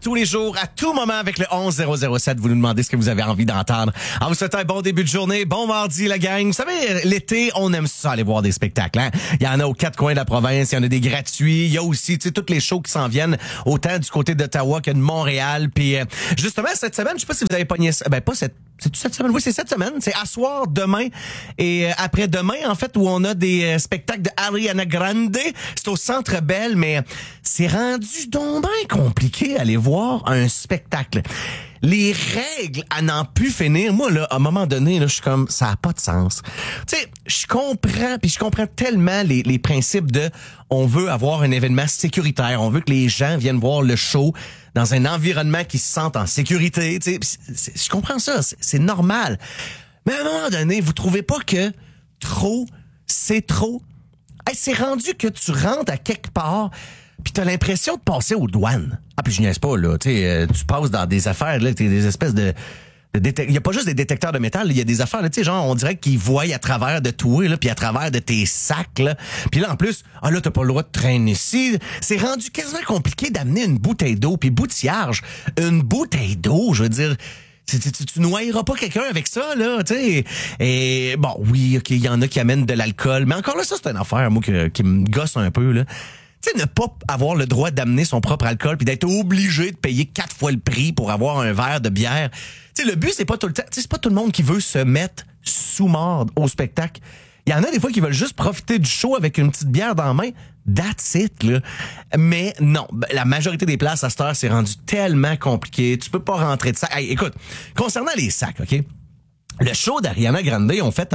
tous les jours, à tout moment avec le 11007. Vous nous demandez ce que vous avez envie d'entendre. En vous souhaitant un bon début de journée, bon mardi la gang. Vous savez, l'été, on aime ça aller voir des spectacles. Hein? Il y en a aux quatre coins de la province, il y en a des gratuits. Il y a aussi toutes les shows qui s'en viennent, autant du côté d'Ottawa que de Montréal. Puis justement, cette semaine, je sais pas si vous avez pogné ça. Ben pas cette... C'est cette semaine? Oui, c'est cette semaine. C'est à soir, demain et après-demain, en fait, où on a des spectacles de Ariana Grande. C'est au Centre Bell, mais c'est rendu donc bien compliqué aller voir un spectacle. Les règles à n'en plus finir. Moi, là, à un moment donné, là, je suis comme, ça a pas de sens. Tu sais, je comprends tellement les principes de, on veut avoir un événement sécuritaire. On veut que les gens viennent voir le show dans un environnement qui se sentent en sécurité. Tu sais, je comprends ça. C'est normal. Mais à un moment donné, vous trouvez pas que trop, c'est trop? Hey, c'est rendu que tu rentres à quelque part puis t'as l'impression de passer aux douanes. Ah, puis je niaise pas, là. Tu sais, tu passes dans des affaires, là, t'es des espèces de il y a pas juste des détecteurs de métal, il y a des affaires, là, tu sais, genre, on dirait qu'ils voient à travers de toi, là, puis à travers de tes sacs, là. Puis là, en plus, là, t'as pas le droit de traîner ici. C'est rendu quasiment compliqué d'amener une bouteille d'eau, puis boutillage. Une bouteille d'eau, je veux dire... Tu noyeras pas quelqu'un avec ça, là, tu sais. Et bon, oui, OK, il y en a qui amènent de l'alcool, mais encore là, ça, c'est une affaire, moi, qui me gosse un peu, là. Tu sais, ne pas avoir le droit d'amener son propre alcool puis d'être obligé de payer 4 fois le prix pour avoir un verre de bière. Tu sais, le but, c'est pas tout le temps... Tu sais, c'est pas tout le monde qui veut se mettre sous marde au spectacle. Il y en a des fois qui veulent juste profiter du show avec une petite bière dans la main. That's it, là. Mais non, la majorité des places à cette heure, c'est rendu tellement compliqué. Tu peux pas rentrer de sac. Hey, écoute, concernant les sacs, OK? Le show d'Ariana Grande ont fait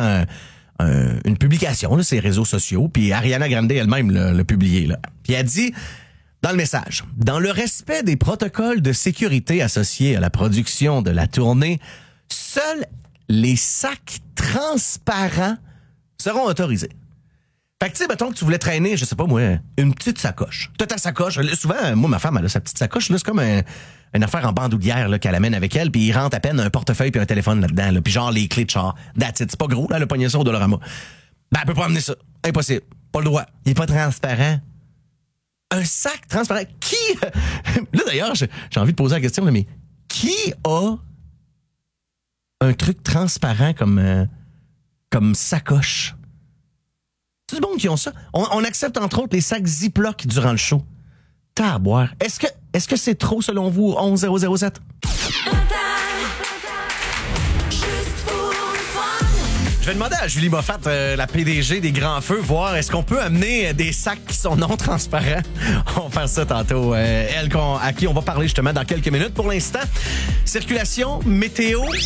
une publication, là, sur les réseaux sociaux, puis Ariana Grande elle-même l'a publié, là. Puis elle dit, dans le message, « Dans le respect des protocoles de sécurité associés à la production de la tournée, seuls les sacs transparents seront autorisés. » Fait que, tu sais, mettons que tu voulais traîner, je sais pas moi, une petite sacoche. T'as ta sacoche. Souvent, moi, ma femme, elle a sa petite sacoche, là, c'est comme une affaire en bandoulière, là, qu'elle amène avec elle, puis il rentre à peine un portefeuille puis un téléphone là-dedans, là, puis genre les clés de char. That's it. C'est pas gros, là, le poignet au Dollarama. Ben, elle peut pas amener ça. Impossible. Pas le droit. Il est pas transparent. Un sac transparent. Qui... Là, d'ailleurs, j'ai envie de poser la question, là, mais qui a un truc transparent comme sacoche? C'est du monde qui ont ça. On accepte, entre autres, les sacs Ziploc durant le show. T'as à boire. Est-ce que c'est trop, selon vous, 11007? Je vais demander à Julie Moffat, la PDG des Grands Feux, voir est-ce qu'on peut amener des sacs qui sont non transparents. On va faire ça tantôt. Elle, à qui on va parler justement dans quelques minutes. Pour l'instant, circulation, météo...